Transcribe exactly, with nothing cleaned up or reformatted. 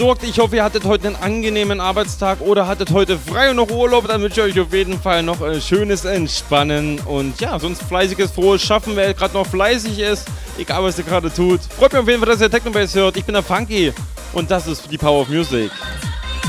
Ich hoffe, ihr hattet heute einen angenehmen Arbeitstag oder hattet heute frei und noch Urlaub. Dann wünsche ich euch auf jeden Fall noch ein schönes Entspannen und ja, sonst fleißiges, frohes Schaffen, wer gerade noch fleißig ist, egal was ihr gerade tut. Freut mich auf jeden Fall, dass ihr Technobase hört. Ich bin der Funky und das ist die Power of Music.